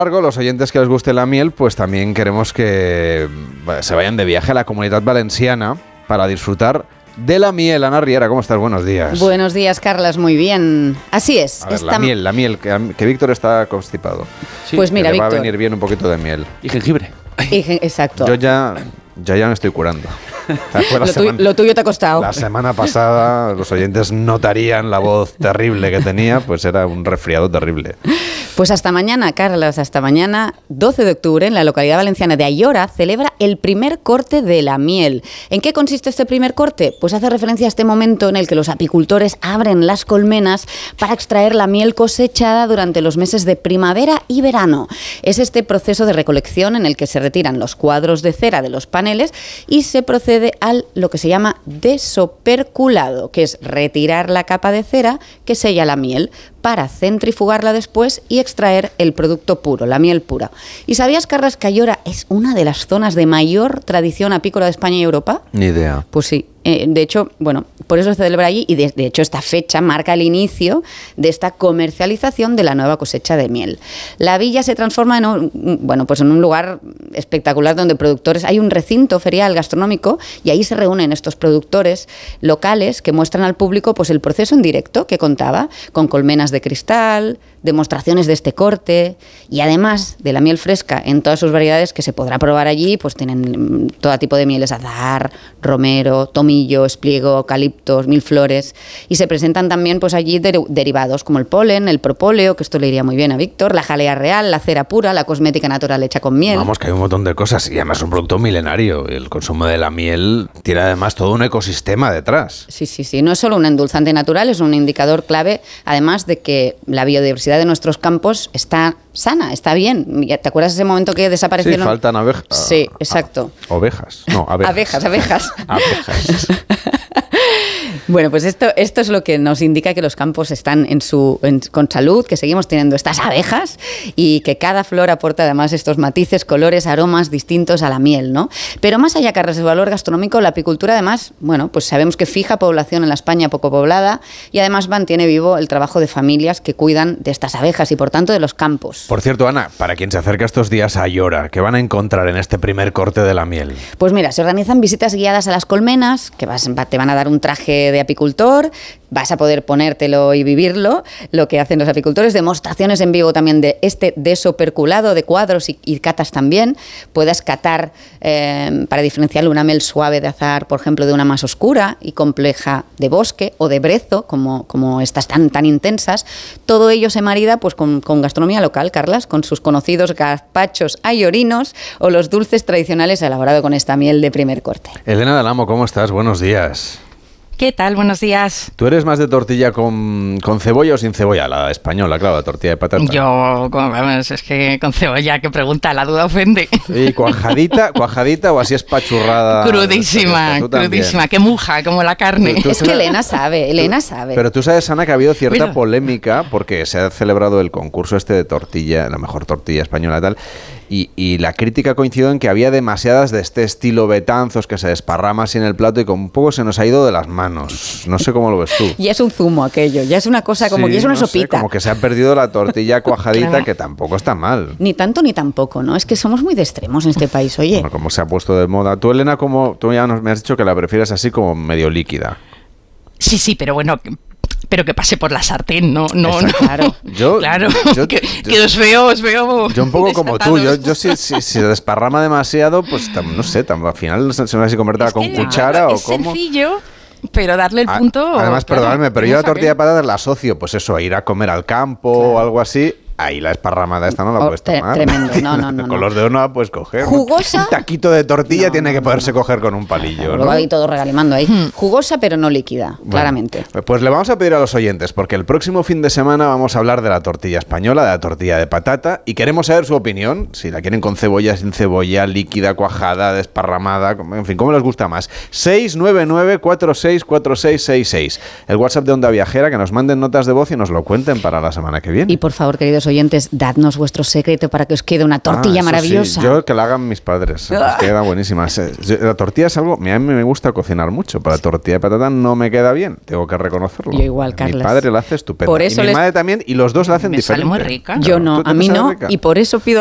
Los oyentes que les guste la miel, pues también queremos que se vayan de viaje a la Comunidad Valenciana para disfrutar de la miel. Ana Riera, ¿cómo estás? Buenos días. Buenos días, Carlas, muy bien. Así es. A ver, la miel, que Víctor está constipado. Sí, pues mira, Víctor. Va a venir bien un poquito de miel. Y jengibre. Exacto. Yo ya me estoy curando. Lo tuyo te ha costado. La semana pasada los oyentes notarían la voz terrible que tenía, pues era un resfriado terrible. Pues hasta mañana, Carlos, hasta mañana, 12 de octubre, en la localidad valenciana de Ayora, celebra el primer corte de la miel. ¿En qué consiste este primer corte? Pues hace referencia a este momento en el que los apicultores abren las colmenas para extraer la miel cosechada durante los meses de primavera y verano. Es este proceso de recolección en el que se retiran los cuadros de cera de los paneles y se procede a lo que se llama desoperculado, que es retirar la capa de cera que sella la miel para centrifugarla después y extraer el producto puro, la miel pura. ¿Y sabías, Carlas, que Ayora es una de las zonas de mayor tradición apícola de España y Europa? Ni idea. Pues sí. De hecho, bueno, por eso se celebra allí y de hecho esta fecha marca el inicio de esta comercialización de la nueva cosecha de miel. La villa se transforma en un lugar espectacular donde productores, hay un recinto ferial gastronómico y ahí se reúnen estos productores locales que muestran al público pues el proceso en directo que contaba, con colmenas de cristal, demostraciones de este corte y además de la miel fresca en todas sus variedades que se podrá probar allí, pues tienen todo tipo de mieles, azahar, romero, tomillo, espliego, eucaliptos, mil flores, y se presentan también pues allí derivados como el polen, el propóleo, que esto le iría muy bien a Víctor, la jalea real, la cera pura, la cosmética natural hecha con miel. Vamos, que hay un montón de cosas y además es un producto milenario. El consumo de la miel tiene además todo un ecosistema detrás. Sí, no es solo un endulzante natural, es un indicador clave, además de que la biodiversidad de nuestros campos está sana, está bien. ¿Te acuerdas ese momento que desaparecieron? Sí, faltan abejas. Sí, exacto. Ovejas. No, abejas. Abejas. Bueno, pues esto es lo que nos indica que los campos están con salud, que seguimos teniendo estas abejas y que cada flor aporta además estos matices, colores, aromas distintos a la miel, ¿no? Pero más allá, Carlos, del valor gastronómico, la apicultura además, bueno, pues sabemos que fija población en la España poco poblada y además mantiene vivo el trabajo de familias que cuidan de estas abejas y por tanto de los campos. Por cierto, Ana, para quien se acerca estos días a Ayora, ¿qué van a encontrar en este primer corte de la miel? Pues mira, se organizan visitas guiadas a las colmenas, que te van a dar un traje de apicultor, vas a poder ponértelo y vivirlo, lo que hacen los apicultores, demostraciones en vivo también de este desoperculado de cuadros y catas también, puedas catar para diferenciar una miel suave de azahar, por ejemplo, de una más oscura y compleja de bosque o de brezo, como estas tan intensas. Todo ello se marida pues con gastronomía local, Carlas, con sus conocidos gazpachos ayorinos o los dulces tradicionales elaborados con esta miel de primer corte. Elena del Amo, ¿cómo estás? Buenos días. ¿Qué tal? Buenos días. ¿Tú eres más de tortilla con cebolla o sin cebolla? La española, claro, la tortilla de patata. Yo, es que con cebolla, qué pregunta, la duda ofende. ¿Y cuajadita o así espachurrada? Crudísima, que muja, como la carne. Es que Elena sabe. Pero tú sabes, Ana, que ha habido cierta polémica porque se ha celebrado el concurso de tortilla, la mejor tortilla española y tal, y la crítica coincidió en que había demasiadas de este estilo Betanzos que se desparrama así en el plato y con un poco se nos ha ido de las manos. No sé cómo lo ves tú. Y es un zumo aquello, ya es una cosa como que es una sopita. Como que se ha perdido la tortilla cuajadita, claro. Que tampoco está mal. Ni tanto ni tampoco, ¿no? Es que somos muy de extremos en este país, oye. Bueno, como se ha puesto de moda. Tú, Elena, tú ya me has dicho que la prefieres así como medio líquida. Sí, pero bueno, pero que pase por la sartén, no. Claro. Yo que os veo. Yo un poco como tú, yo si se desparrama demasiado, pues no sé, al final se me va a convertir con cuchara o cómo. Es sencillo. Pero darle el punto... Además, claro, perdonadme, pero yo la tortilla de patatas la asocio, pues eso, a ir a comer al campo o algo así. Ahí la esparramada esta no la puedes tomar. Tremendo, no. Con los dedos no la puedes coger. Jugosa. Un taquito de tortilla tiene que poderse coger con un palillo, ¿no? Ahí todo regalimando ahí. Jugosa pero no líquida, claramente. Pues le vamos a pedir a los oyentes, porque el próximo fin de semana vamos a hablar de la tortilla española, de la tortilla de patata, y queremos saber su opinión, si la quieren con cebolla, sin cebolla, líquida, cuajada, desparramada, en fin, ¿cómo les gusta más? 699-464666. El WhatsApp de Onda Viajera, que nos manden notas de voz y nos lo cuenten para la semana que viene. Y por favor, queridos oyentes, dadnos vuestro secreto para que os quede una tortilla maravillosa. Sí. Yo que la hagan mis padres, queda buenísima. La tortilla es algo, a mí me gusta cocinar mucho, para la tortilla de patata no me queda bien, tengo que reconocerlo. Yo igual, Carlas. Mi padre la hace estupenda. Por eso y mi madre también, y los dos la hacen diferente. Sale muy rica. Yo no, a mí no, y por eso pido